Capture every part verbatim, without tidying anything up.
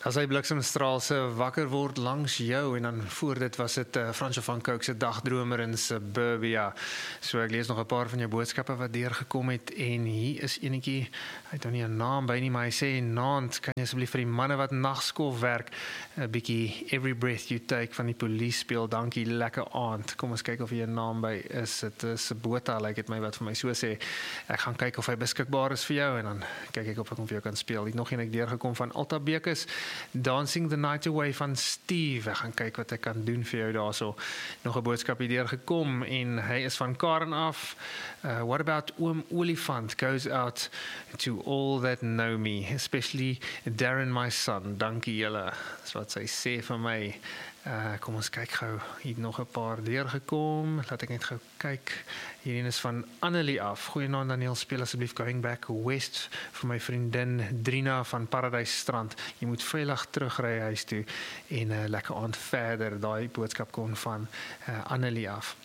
As hy bliksemstraal se wakker word langs jou en dan voor dit was dit uh, Fransjo van Cooke se Dagdromer in Suburbia. So ek lees nog 'n paar van jou boodskappe wat deurgekom het en hier is enetjie, hy het nou nie 'n naam by nie, maar hy sê naand, kan jy asseblief vir die manne wat nagskof werk 'n bietjie Every Breath You Take van die Police speel. Dankie, lekker aand. Kom ons kyk of hier 'n naam by is. Dit is Sabota, lyk dit my wat vir my so sê. Ek gaan kyk of hy beskikbaar is vir jou en dan kyk ek of ek hom vir jou kan speel. Hier het nog een ek deurgekom van Alta Bekes. Dancing the Night Away van Steve. Ek gaan kyk wat ek kan doen vir jou daarso. Nog 'n boodskap hier deurgekom en hy is van Karen af. Uh, what about Oom Olifant goes out to all that know me, especially Darren my son. Dankie julle. Dis wat sy sê vir my. Uh, kom ons kyk gou. Hier het nog 'n paar deurgekom. Laat ek net gou kyk. Hierdie is van Annelie af. Goeienaand Daniel, speel asseblief Going Back West vir my vriendin Drina van Paradysstrand. Jy moet veilig terugry huis toe en 'n uh, lekker aand verder. Daai boodskap kom van uh, Annelie af.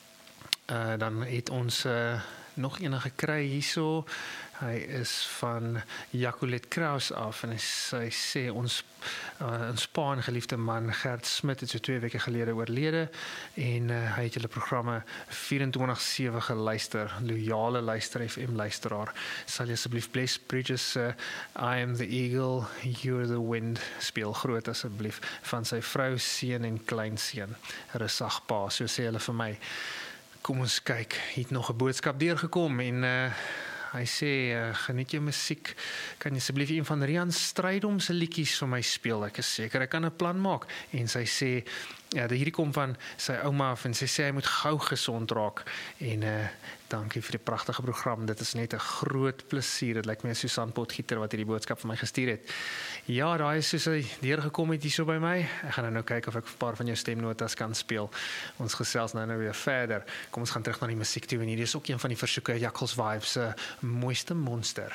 Uh, dan het ons uh, nog een gekry hierso. Hy is van Jacolet Kraus af en hy, hy sê ons uh, ons pa en geliefde man Gert Smit het so twee weke gelede oorlede en uh, hy het julle programme vierentwintig sewe geluister, loyale luister F M luisteraar. Sal jy asseblief Bless Bridges uh, I am the eagle, you're the wind speel groot asseblief van sy vrou, seun en kleinseun. Rusag pa, so sê hulle vir my. Kom ons kyk, hier het nog 'n boodskap deurgekom en uh, hy sê, uh, geniet jou musiek, kan jy asseblief een van Rian Strydom se liedjies vir my speel, ek is seker, ek kan 'n plan maak, en sy sê, ja, hierdie kom van sy ouma af, en sy sê, hy moet gou gesond raak, en uh, dankie vir die prachtige program, dit is net 'n groot plesier, dit lyk my 'n Susan Potgieter wat hierdie boodskap vir my gestuur het. Ja, daai is soos hy deurgekom het hier so by my, ek gaan nou nou kyk of ek 'n paar van jou stemnotas kan speel, ons gesels nou nou weer verder, kom ons gaan terug na die musiek toe, en hierdie is ook een van die versoeke, Jakkels Vibes, uh, mooiste monster.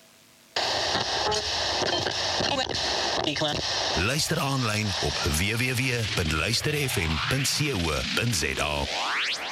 Luister aanlyn op w w w punt luister f m punt co punt za.